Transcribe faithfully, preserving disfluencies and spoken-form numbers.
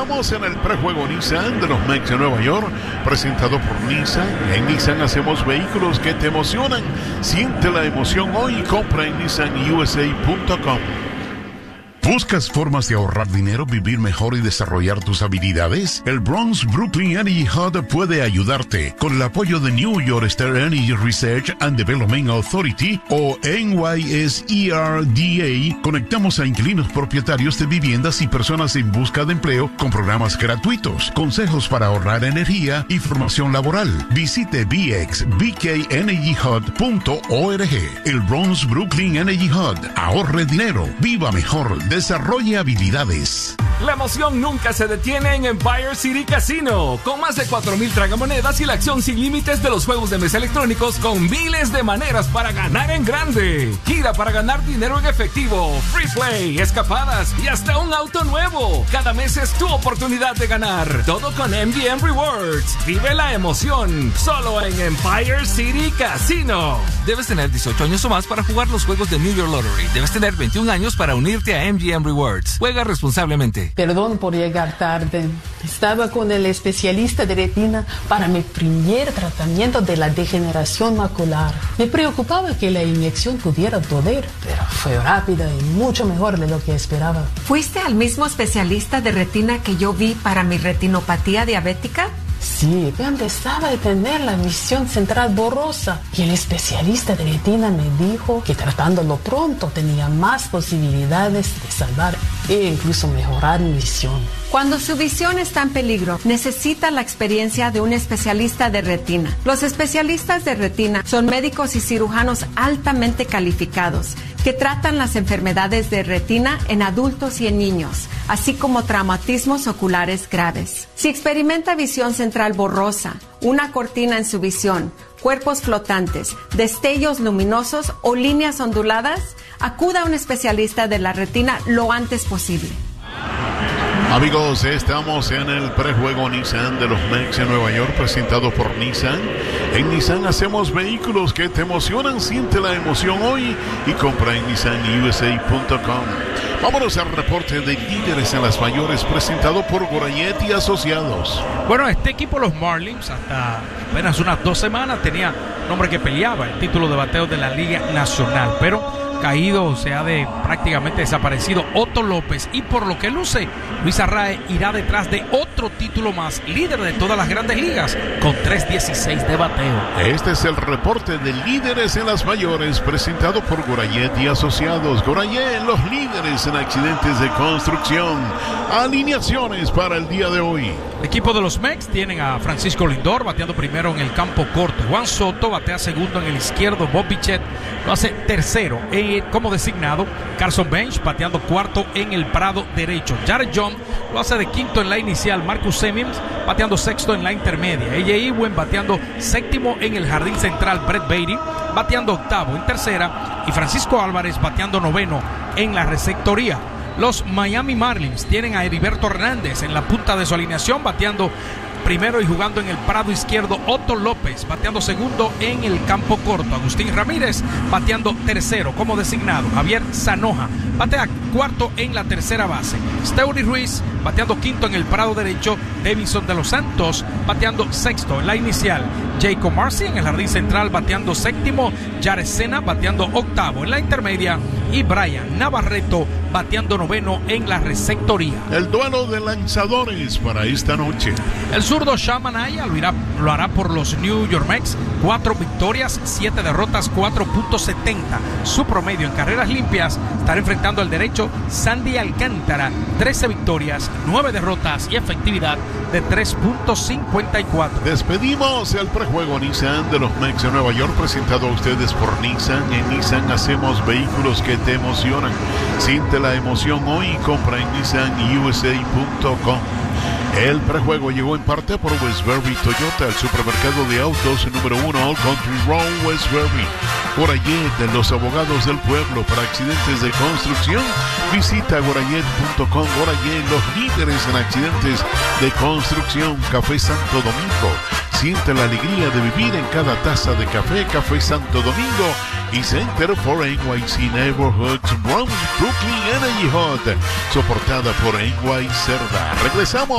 Estamos en el prejuego Nissan de los Mex de Nueva York, presentado por Nissan. En Nissan hacemos vehículos que te emocionan. Siente la emoción hoy y compra en nissan u s a punto com. ¿Buscas formas de ahorrar dinero, vivir mejor y desarrollar tus habilidades? El Bronx Brooklyn Energy Hub puede ayudarte. Con el apoyo de New York State Energy Research and Development Authority o N Y S E R D A, conectamos a inquilinos propietarios de viviendas y personas en busca de empleo con programas gratuitos, consejos para ahorrar energía y formación laboral. Visite b x b k energy hub punto org. El Bronx Brooklyn Energy Hub. Ahorre dinero, viva mejor, desarrolle habilidades. La emoción nunca se detiene en Empire City Casino. Con más de cuatro mil tragamonedas y la acción sin límites de los juegos de mesa electrónicos con miles de maneras para ganar en grande. Gira para ganar dinero en efectivo, free play, escapadas y hasta un auto nuevo. Cada mes es tu oportunidad de ganar. Todo con M G M Rewards. Vive la emoción solo en Empire City Casino. Debes tener dieciocho años o más para jugar los juegos de New York Lottery. Debes tener veintiún años para unirte a M G M Rewards. Juega responsablemente. Perdón por llegar tarde. Estaba con el especialista de retina para mi primer tratamiento de la degeneración macular. Me preocupaba que la inyección pudiera doler, pero fue rápida y mucho mejor de lo que esperaba. ¿Fuiste al mismo especialista de retina que yo vi para mi retinopatía diabética? Sí, yo empezaba a tener la visión central borrosa y el especialista de retina me dijo que tratándolo pronto tenía más posibilidades de salvar e incluso mejorar mi visión. Cuando su visión está en peligro, necesita la experiencia de un especialista de retina. Los especialistas de retina son médicos y cirujanos altamente calificados que tratan las enfermedades de retina en adultos y en niños, así como traumatismos oculares graves. Si experimenta visión central borrosa, una cortina en su visión, cuerpos flotantes, destellos luminosos o líneas onduladas, acuda a un especialista de la retina lo antes posible. Amigos, estamos en el prejuego Nissan de los Mex en Nueva York, presentado por Nissan. En Nissan hacemos vehículos que te emocionan. Siente la emoción hoy y compra en nissan u s a punto com. Vámonos al reporte de líderes en las mayores, presentado por Gorayet y Asociados. Bueno, este equipo, los Marlins, hasta apenas unas dos semanas tenía nombre que peleaba el título de bateo de la Liga Nacional, pero caído, se ha de prácticamente desaparecido Otto López, y por lo que luce, Luis Arraez irá detrás de otro título más, líder de todas las grandes ligas, con tres dieciséis de bateo. Este es el reporte de líderes en las mayores, presentado por Gorayet y Asociados. Gorayet, los líderes en accidentes de construcción. Alineaciones para el día de hoy. El equipo de los Mex tienen a Francisco Lindor bateando primero en el campo corto. Juan Soto batea segundo en el izquierdo. Bob Bichette lo hace tercero eh, como designado. Carson Bench bateando cuarto en el prado derecho. Jared John lo hace de quinto en la inicial. Marcus Semien bateando sexto en la intermedia. A J. Ewen bateando séptimo en el jardín central. Brett Baty bateando octavo en tercera. Y Francisco Álvarez bateando noveno en la receptoría. Los Miami Marlins tienen a Heriberto Hernández en la punta de su alineación, bateando primero y jugando en el prado izquierdo. Otto López bateando segundo en el campo corto. Agustín Ramírez bateando tercero como designado. Javier Zanoja batea cuarto en la tercera base. Steury Ruiz bateando quinto en el prado derecho. Davidson de los Santos bateando sexto en la inicial. Jacob Marcy en el jardín central bateando séptimo. Jared Sena bateando octavo en la intermedia. Y Brian Navarreto bateando noveno en la receptoría. El duelo de lanzadores para esta noche. El zurdo Sean Manaea lo, irá, lo hará por los New York Mets. Cuatro victorias, siete derrotas, cuatro punto setenta. Su promedio en carreras limpias. Estará enfrentando al derecho Sandy Alcántara. trece victorias, nueve derrotas y efectividad de tres punto cincuenta y cuatro. Despedimos el prejuego Nissan de los Mets de Nueva York, presentado a ustedes por Nissan. En Nissan hacemos vehículos que te emocionan. Siente la emoción hoy y compra en nissan u s a punto com. El prejuego llegó en parte por Westbury Toyota, el supermercado de autos número uno, Old Country Road, Westbury. Gorayet, de los abogados del pueblo para accidentes de construcción. Visita gorayet punto com. Gorayet, los líderes en accidentes de construcción. Café Santo Domingo. Siente la alegría de vivir en cada taza de café. Café Santo Domingo y Center for N Y C Neighborhoods, Bronx Brooklyn Energy Hub, soportada por N Y Cerda. Regresamos.